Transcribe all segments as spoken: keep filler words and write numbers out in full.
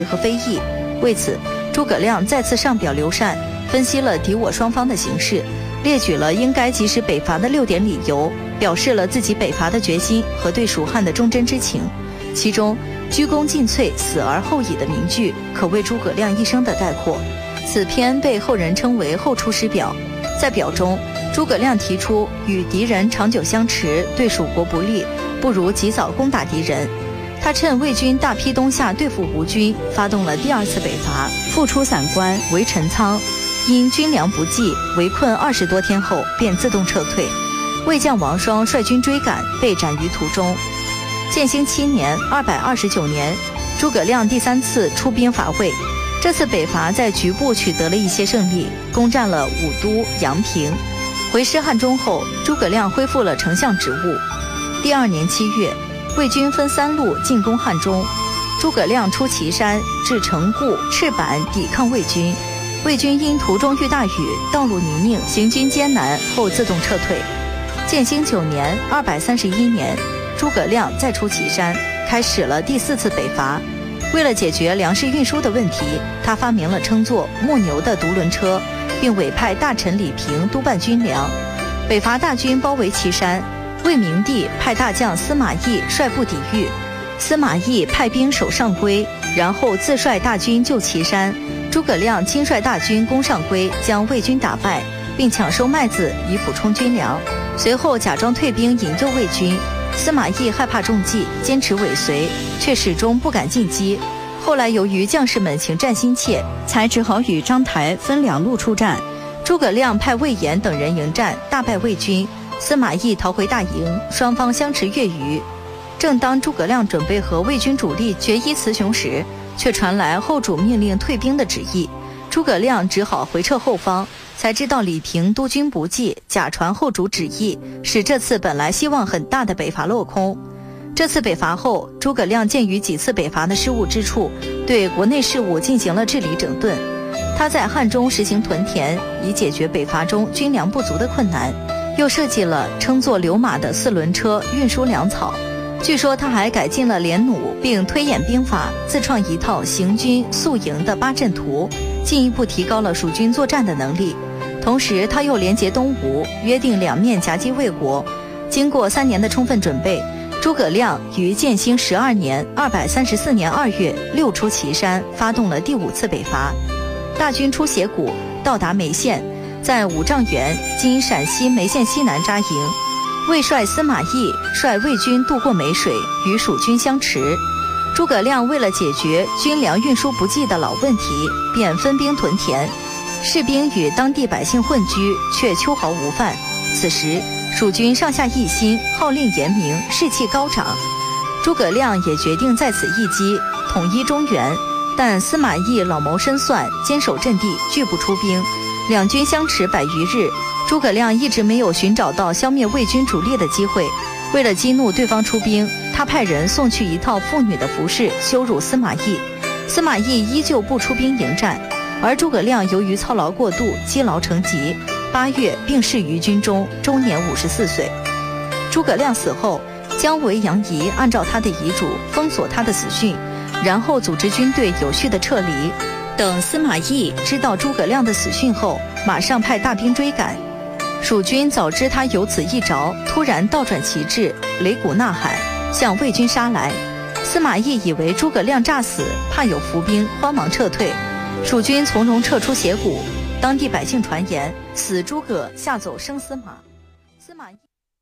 和非议。为此，诸葛亮再次上表刘禅，分析了敌我双方的形势，列举了应该及时北伐的六点理由，表示了自己北伐的决心和对蜀汉的忠贞之情。其中鞠躬尽瘁，死而后已的名句可谓诸葛亮一生的概括。此篇被后人称为后出师表。在表中，诸葛亮提出与敌人长久相持对蜀国不利，不如及早攻打敌人。他趁魏军大批东下对付吴军，发动了第二次北伐，复出散关围陈仓，因军粮不济，围困二十多天后便自动撤退。魏将王双率军追赶，被斩于途中。建兴七年（二百二十九年），诸葛亮第三次出兵伐魏。这次北伐在局部取得了一些胜利，攻占了武都、阳平。回师汉中后，诸葛亮恢复了丞相职务。第二年七月，魏军分三路进攻汉中，诸葛亮出岐山，至城固、赤坂抵抗魏军。魏军因途中遇大雨，道路泥泞，行军艰难，后自动撤退。建兴九年（二百三十一年），诸葛亮再出岐山，开始了第四次北伐。为了解决粮食运输的问题，他发明了称作木牛的独轮车，并委派大臣李平督办军粮。北伐大军包围岐山，魏明帝派大将司马懿率部抵御，司马懿派兵守上邽，然后自率大军救岐山。诸葛亮亲率大军攻上邽，将魏军打败，并抢收麦子以补充军粮。随后假装退兵引诱魏军，司马懿害怕中计，坚持尾随，却始终不敢进击。后来由于将士们情战心切，才只好与章台分两路出战。诸葛亮派魏延等人迎战，大败魏军。司马懿逃回大营，双方相持月余。正当诸葛亮准备和魏军主力决一雌雄时，却传来后主命令退兵的旨意。诸葛亮只好回撤后方，才知道李平督军不济，假传后主旨意，使这次本来希望很大的北伐落空。这次北伐后，诸葛亮鉴于几次北伐的失误之处，对国内事务进行了治理整顿。他在汉中实行屯田，以解决北伐中军粮不足的困难，又设计了称作流马的四轮车运输粮草。据说他还改进了连弩，并推演兵法，自创一套行军宿营的八阵图，进一步提高了蜀军作战的能力。同时他又联结东吴，约定两面夹击魏国。经过三年的充分准备，诸葛亮于建兴十二年（二百三十四年）二月六出岐山，发动了第五次北伐。大军出斜谷，到达眉县，在五丈原（今陕西眉县西南）扎营。魏帅司马懿率魏军渡过湄水，与蜀军相持。诸葛亮为了解决军粮运输不济的老问题，便分兵屯田。士兵与当地百姓混居，却秋毫无犯。此时蜀军上下一心，号令严明，士气高涨。诸葛亮也决定在此一击，统一中原。但司马懿老谋深算，坚守阵地，拒不出兵。两军相持百余日，诸葛亮一直没有寻找到消灭魏军主力的机会。为了激怒对方出兵，他派人送去一套妇女的服饰，羞辱司马懿。司马懿依旧不出兵迎战，而诸葛亮由于操劳过度，积劳成疾，八月病逝于军中，终年五十四岁。诸葛亮死后，姜维、杨仪按照他的遗嘱封锁他的死讯，然后组织军队有序的撤离。等司马懿知道诸葛亮的死讯后，马上派大兵追赶。蜀军早知他有此一着，突然倒转旗帜，擂鼓呐喊，向魏军杀来。司马懿以为诸葛亮诈死，怕有伏兵，慌忙撤退。蜀军从容撤出斜谷。当地百姓传言，死诸葛，下走生司马。司马懿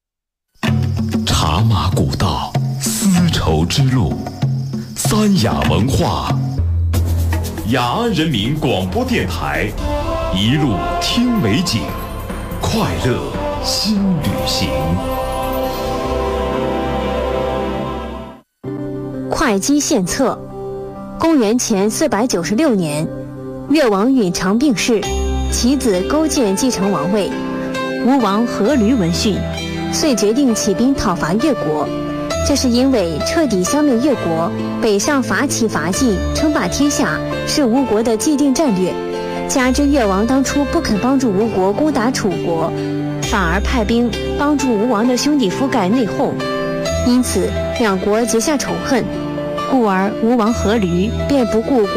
茶马古道，丝绸之路，三雅文化，雅安人民广播电台，一路听美景，快乐新旅行。 会稽献策。公元前四百九十六年，越王允常病逝，其子勾践继承王位。吴王阖闾闻讯，遂决定起兵讨伐越国。这是因为彻底消灭越国，北上伐齐伐晋，称霸天下，是吴国的既定战略。加之越王当初不肯帮助吴国攻打楚国，反而派兵帮助吴王的兄弟覆盖内讧，因此两国结下仇恨。 故而吴王阖闾便不顾